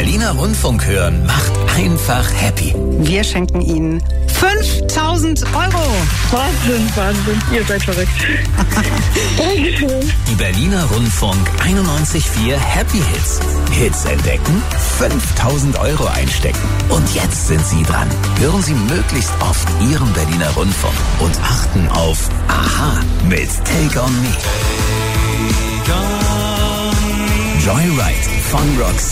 Berliner Rundfunk hören macht einfach happy. Wir schenken Ihnen 5.000 Euro. Wahnsinn. Ihr seid verrückt. Dankeschön. Die Berliner Rundfunk 91.4 Happy Hits. Hits entdecken, 5.000 Euro einstecken. Und jetzt sind Sie dran. Hören Sie möglichst oft Ihren Berliner Rundfunk und achten auf Aha mit Take On Me. Joyride von Roxy.